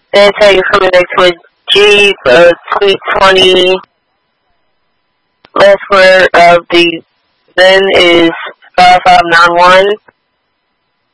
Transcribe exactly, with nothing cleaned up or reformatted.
Then tag is coming next with G, uh, tweet twenty. Last word of the then is five five nine one.